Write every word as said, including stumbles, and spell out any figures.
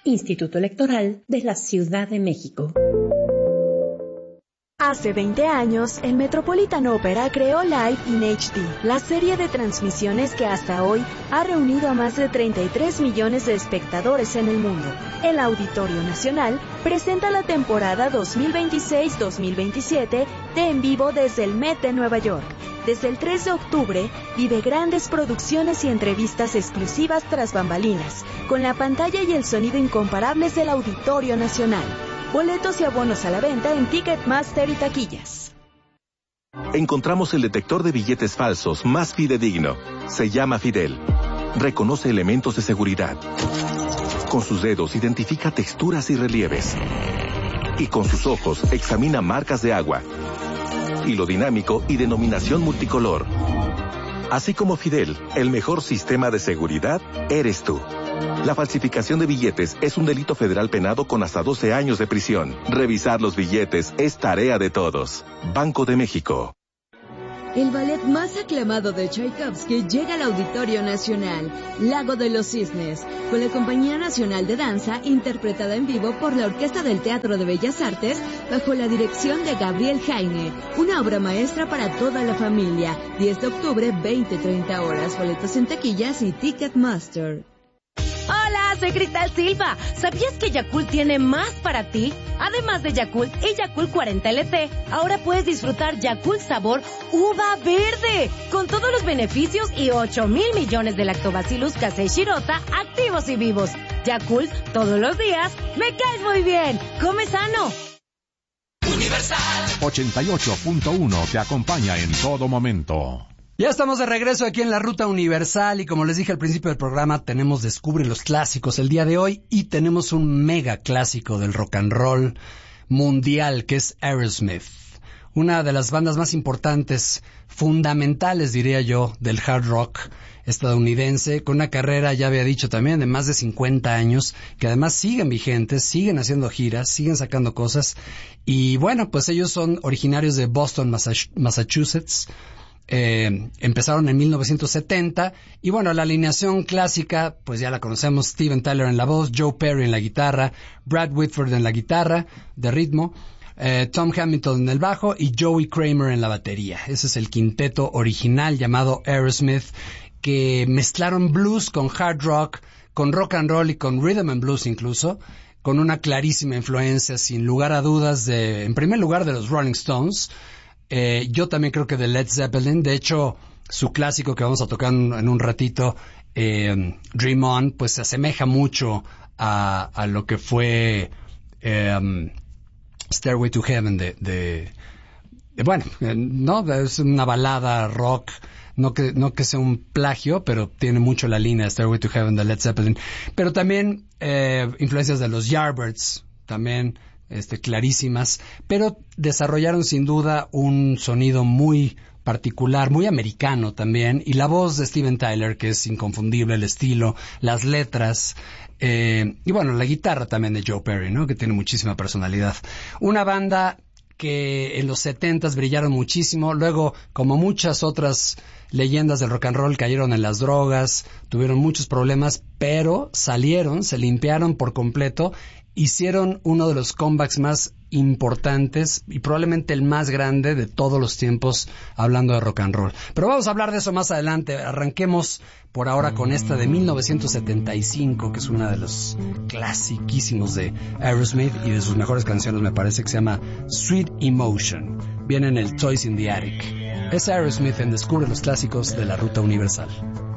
Instituto Electoral de la Ciudad de México. Hace veinte años, el Metropolitan Opera creó Live in H D, la serie de transmisiones que hasta hoy ha reunido a más de treinta y tres millones de espectadores en el mundo. El Auditorio Nacional presenta la temporada dos mil veintiséis dos mil veintisiete de En Vivo desde el Met de Nueva York. Desde el tres de octubre, vive grandes producciones y entrevistas exclusivas tras bambalinas, con la pantalla y el sonido incomparables del Auditorio Nacional. Boletos y abonos a la venta en Ticketmaster y taquillas. Encontramos el detector de billetes falsos más fidedigno. Se llama Fidel. Reconoce elementos de seguridad. Con sus dedos identifica texturas y relieves. Y con sus ojos examina marcas de agua. Hilo dinámico y denominación multicolor. Así como Fidel, el mejor sistema de seguridad eres tú. La falsificación de billetes es un delito federal penado con hasta doce años de prisión. Revisar los billetes es tarea de todos. Banco de México. El ballet más aclamado de Tchaikovsky llega al Auditorio Nacional, Lago de los Cisnes, con la Compañía Nacional de Danza, interpretada en vivo por la Orquesta del Teatro de Bellas Artes, bajo la dirección de Gabriel Heine. Una obra maestra para toda la familia. diez de octubre, veinte treinta horas. Boletos en taquillas y Ticketmaster. Hola, soy Cristal Silva. ¿Sabías que Yakult tiene más para ti? Además de Yakult y Yakult cuarenta L T, ahora puedes disfrutar Yakult sabor uva verde, con todos los beneficios y ocho mil millones de lactobacillus casei shirota activos y vivos. Yakult, todos los días, me caes muy bien. Come sano. Universal ochenta y ocho punto uno te acompaña en todo momento. Ya estamos de regreso aquí en la Ruta Universal y como les dije al principio del programa, tenemos Descubre los Clásicos el día de hoy y tenemos un mega clásico del rock and roll mundial que es Aerosmith. Una de las bandas más importantes, fundamentales diría yo, del hard rock estadounidense, con una carrera, ya había dicho también, de más de cincuenta años, que además siguen vigentes, siguen haciendo giras, siguen sacando cosas. Y bueno, pues ellos son originarios de Boston, Massachusetts. Eh, empezaron en mil novecientos setenta y bueno, la alineación clásica pues ya la conocemos: Steven Tyler en la voz, Joe Perry en la guitarra, Brad Whitford en la guitarra de ritmo, eh, Tom Hamilton en el bajo y Joey Kramer en la batería. Ese es el quinteto original llamado Aerosmith, que mezclaron blues con hard rock, con rock and roll y con rhythm and blues incluso, con una clarísima influencia sin lugar a dudas de, en primer lugar, de los Rolling Stones. Eh, yo también creo que de Led Zeppelin. De hecho, su clásico que vamos a tocar en, en un ratito, eh, Dream On, pues se asemeja mucho a, a lo que fue eh, um, Stairway to Heaven de, de, de bueno, eh, no, es una balada rock, no que, no que sea un plagio, pero tiene mucho la línea de Stairway to Heaven de Led Zeppelin. Pero también eh, influencias de los Yardbirds, también Este, clarísimas, pero desarrollaron sin duda un sonido muy particular, muy americano también, y la voz de Steven Tyler, que es inconfundible, el estilo, las letras, eh, y bueno, la guitarra también de Joe Perry, ¿no?, que tiene muchísima personalidad. Una banda que en los setentas brillaron muchísimo, luego, como muchas otras leyendas del rock and roll, cayeron en las drogas, tuvieron muchos problemas, pero salieron, se limpiaron por completo, hicieron uno de los comebacks más importantes y probablemente el más grande de todos los tiempos hablando de rock and roll. Pero vamos a hablar de eso más adelante. Arranquemos por ahora con esta de mil novecientos setenta y cinco, que es una de los clasiquísimos de Aerosmith y de sus mejores canciones, me parece, que se llama Sweet Emotion. Viene en el Toys in the Attic. Es Aerosmith en Descubre los Clásicos de la Ruta Universal.